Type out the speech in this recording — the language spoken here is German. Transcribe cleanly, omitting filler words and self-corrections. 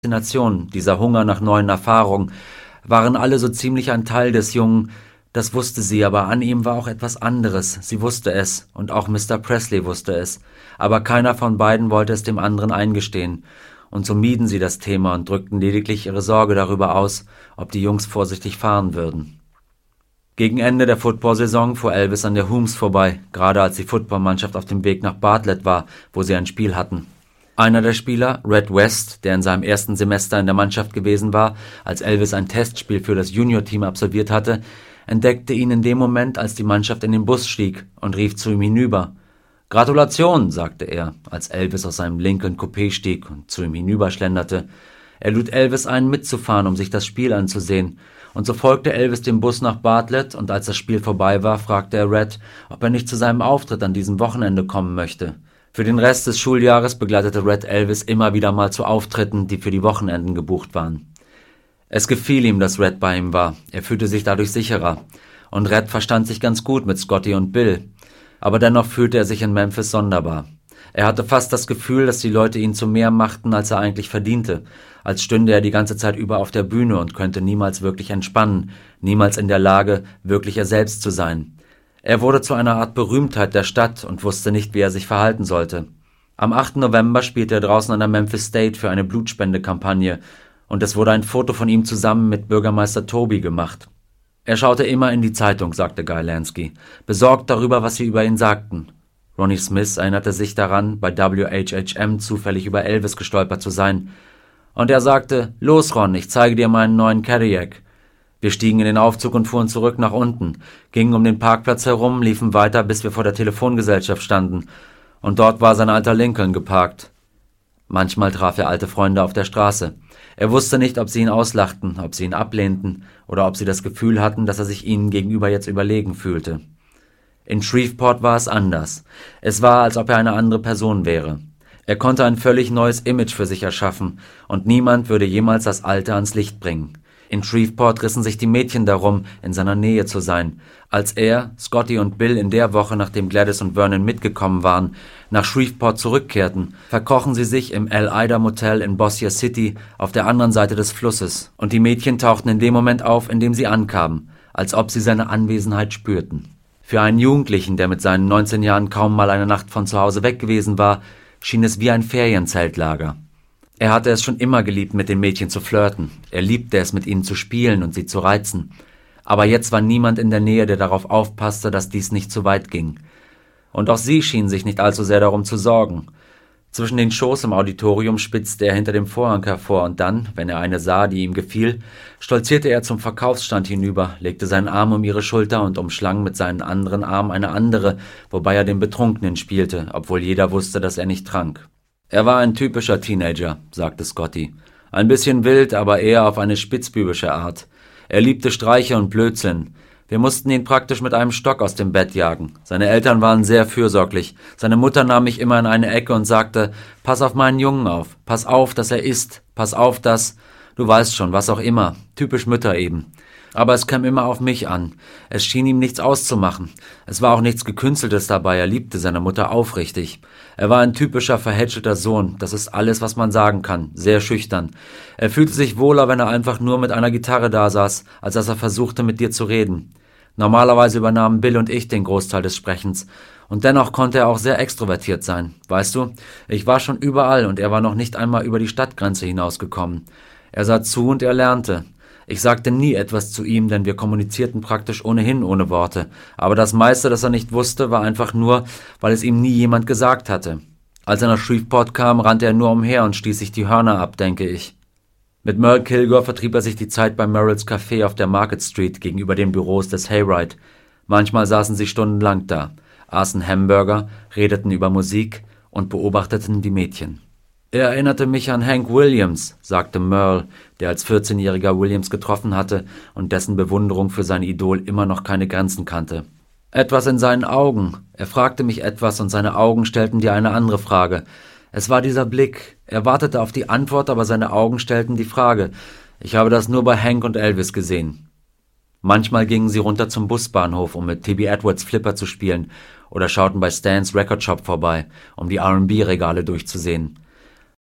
Faszination, dieser Hunger nach neuen Erfahrungen, waren alle so ziemlich ein Teil des Jungen. Das wusste sie, aber an ihm war auch etwas anderes. Sie wusste es, und auch Mr. Presley wusste es. Aber keiner von beiden wollte es dem anderen eingestehen. Und so mieden sie das Thema und drückten lediglich ihre Sorge darüber aus, ob die Jungs vorsichtig fahren würden. Gegen Ende der Football-Saison fuhr Elvis an der Humes vorbei, gerade als die Footballmannschaft auf dem Weg nach Bartlett war, wo sie ein Spiel hatten. Einer der Spieler, Red West, der in seinem ersten Semester in der Mannschaft gewesen war, als Elvis ein Testspiel für das Junior-Team absolviert hatte, entdeckte ihn in dem Moment, als die Mannschaft in den Bus stieg, und rief zu ihm hinüber. »Gratulation«, sagte er, als Elvis aus seinem Lincoln Coupé stieg und zu ihm hinüberschlenderte. Er lud Elvis ein, mitzufahren, um sich das Spiel anzusehen. Und so folgte Elvis dem Bus nach Bartlett, und als das Spiel vorbei war, fragte er Red, ob er nicht zu seinem Auftritt an diesem Wochenende kommen möchte. Für den Rest des Schuljahres begleitete Red Elvis immer wieder mal zu Auftritten, die für die Wochenenden gebucht waren. Es gefiel ihm, dass Red bei ihm war. Er fühlte sich dadurch sicherer. Und Red verstand sich ganz gut mit Scotty und Bill. Aber dennoch fühlte er sich in Memphis sonderbar. Er hatte fast das Gefühl, dass die Leute ihn zu mehr machten, als er eigentlich verdiente, als stünde er die ganze Zeit über auf der Bühne und könnte niemals wirklich entspannen, niemals in der Lage, wirklich er selbst zu sein. Er wurde zu einer Art Berühmtheit der Stadt und wusste nicht, wie er sich verhalten sollte. Am 8. November spielte er draußen an der Memphis State für eine Blutspendekampagne, und es wurde ein Foto von ihm zusammen mit Bürgermeister Toby gemacht. Er schaute immer in die Zeitung, sagte Guy Lansky, besorgt darüber, was sie über ihn sagten. Ronnie Smith erinnerte sich daran, bei WHHM zufällig über Elvis gestolpert zu sein. Und er sagte, »Los, Ron, ich zeige dir meinen neuen Cadillac.« Wir stiegen in den Aufzug und fuhren zurück nach unten, gingen um den Parkplatz herum, liefen weiter, bis wir vor der Telefongesellschaft standen. Und dort war sein alter Lincoln geparkt. Manchmal traf er alte Freunde auf der Straße. Er wusste nicht, ob sie ihn auslachten, ob sie ihn ablehnten oder ob sie das Gefühl hatten, dass er sich ihnen gegenüber jetzt überlegen fühlte. In Shreveport war es anders. Es war, als ob er eine andere Person wäre. Er konnte ein völlig neues Image für sich erschaffen, und niemand würde jemals das Alte ans Licht bringen. In Shreveport rissen sich die Mädchen darum, in seiner Nähe zu sein. Als er, Scotty und Bill in der Woche, nachdem Gladys und Vernon mitgekommen waren, nach Shreveport zurückkehrten, verkrochen sie sich im El Ida Motel in Bossier City auf der anderen Seite des Flusses, und die Mädchen tauchten in dem Moment auf, in dem sie ankamen, als ob sie seine Anwesenheit spürten. Für einen Jugendlichen, der mit seinen 19 Jahren kaum mal eine Nacht von zu Hause weg gewesen war, schien es wie ein Ferienzeltlager. Er hatte es schon immer geliebt, mit den Mädchen zu flirten. Er liebte es, mit ihnen zu spielen und sie zu reizen. Aber jetzt war niemand in der Nähe, der darauf aufpasste, dass dies nicht zu weit ging. Und auch sie schien sich nicht allzu sehr darum zu sorgen. Zwischen den Shows im Auditorium spitzte er hinter dem Vorhang hervor, und dann, wenn er eine sah, die ihm gefiel, stolzierte er zum Verkaufsstand hinüber, legte seinen Arm um ihre Schulter und umschlang mit seinen anderen Arm eine andere, wobei er den Betrunkenen spielte, obwohl jeder wusste, dass er nicht trank. Er war ein typischer Teenager, sagte Scotty. Ein bisschen wild, aber eher auf eine spitzbübische Art. Er liebte Streiche und Blödsinn. Wir mussten ihn praktisch mit einem Stock aus dem Bett jagen. Seine Eltern waren sehr fürsorglich. Seine Mutter nahm mich immer in eine Ecke und sagte, »Pass auf meinen Jungen auf. Pass auf, dass er isst. Pass auf, dass...« Du weißt schon, was auch immer. Typisch Mütter eben. Aber es kam immer auf mich an. Es schien ihm nichts auszumachen. Es war auch nichts Gekünsteltes dabei. Er liebte seine Mutter aufrichtig. Er war ein typischer, verhätschelter Sohn. Das ist alles, was man sagen kann. Sehr schüchtern. Er fühlte sich wohler, wenn er einfach nur mit einer Gitarre da saß, als dass er versuchte, mit dir zu reden. Normalerweise übernahmen Bill und ich den Großteil des Sprechens. Und dennoch konnte er auch sehr extrovertiert sein. Weißt du, ich war schon überall und er war noch nicht einmal über die Stadtgrenze hinausgekommen. Er sah zu und er lernte. Ich sagte nie etwas zu ihm, denn wir kommunizierten praktisch ohnehin ohne Worte. Aber das meiste, das er nicht wusste, war einfach nur, weil es ihm nie jemand gesagt hatte. Als er nach Shreveport kam, rannte er nur umher und stieß sich die Hörner ab, denke ich. Mit Merle Kilgore vertrieb er sich die Zeit bei Merrills Café auf der Market Street gegenüber den Büros des Hayride. Manchmal saßen sie stundenlang da, aßen Hamburger, redeten über Musik und beobachteten die Mädchen. Er erinnerte mich an Hank Williams, sagte Merle, der als 14-jähriger Williams getroffen hatte und dessen Bewunderung für sein Idol immer noch keine Grenzen kannte. Etwas in seinen Augen. Er fragte mich etwas und seine Augen stellten dir eine andere Frage. Es war dieser Blick. Er wartete auf die Antwort, aber seine Augen stellten die Frage. Ich habe das nur bei Hank und Elvis gesehen. Manchmal gingen sie runter zum Busbahnhof, um mit T.B. Edwards Flipper zu spielen, oder schauten bei Stans Record Shop vorbei, um die R&B-Regale durchzusehen.